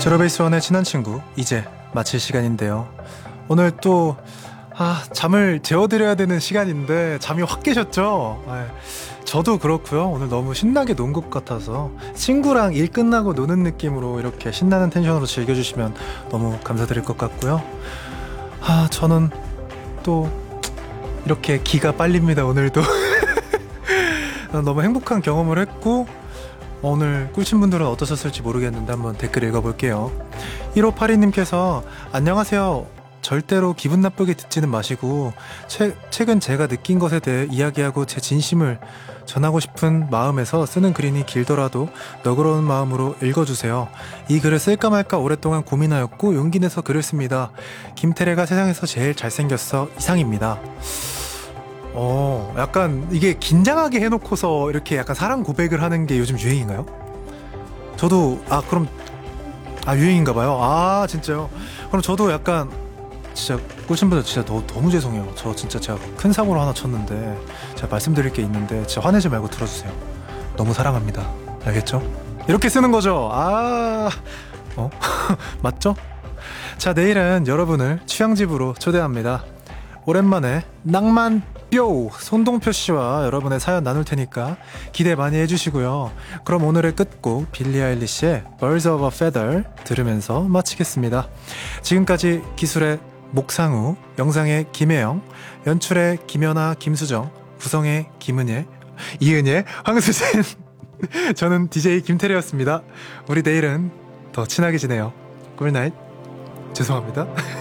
제로베이스원의 친한 친구 이제 마칠 시간인데요. 오늘 또 잠을 재워드려야 되는 시간인데 잠이 확 깨셨죠? 저도 그렇고요. 오늘 너무 신나게 논 것 같아서 친구랑 일 끝나고 노는 느낌으로 이렇게 신나는 텐션으로 즐겨주시면 너무 감사드릴 것 같고요. 저는 또 이렇게 기가 빨립니다. 오늘도 너무 행복한 경험을 했고, 오늘 꿀친분들은 어떠셨을지 모르겠는데 한번 댓글 읽어볼게요. 1582님께서 안녕하세요. 절대로 기분 나쁘게 듣지는 마시고 최근 제가 느낀 것에 대해 이야기하고 제 진심을 전하고 싶은 마음에서 쓰는 글이니 길더라도 너그러운 마음으로 읽어주세요. 이 글을 쓸까 말까 오랫동안 고민하였고 용기 내서 글을 씁니다. 김태래가 세상에서 제일 잘생겼어 이상입니다. 약간 이게 긴장하게 해놓고서 이렇게 약간 사랑 고백을 하는 게 요즘 유행인가요? 저도 그럼 유행인가봐요. 진짜요? 그럼 저도 약간 진짜 꿀친분들 진짜 너무 죄송해요. 저 진짜 제가 큰 사고를 하나 쳤는데 제가 말씀드릴 게 있는데 진짜 화내지 말고 들어주세요. 너무 사랑합니다. 알겠죠? 이렇게 쓰는 거죠. 맞죠? 자, 내일은 여러분을 취향집으로 초대합니다. 오랜만에 낭만 뿅 손동표 씨와 여러분의 사연 나눌 테니까 기대 많이 해주시고요. 그럼 오늘의 끝곡 빌리 아일리시의 Birds of a Feather 들으면서 마치겠습니다. 지금까지 기술의 목상우, 영상의 김혜영, 연출의 김연아, 김수정, 구성의 김은혜, 이은혜, 황수진 저는 DJ 김태래였습니다. 우리 내일은 더 친하게 지내요. 굿나잇. 죄송합니다.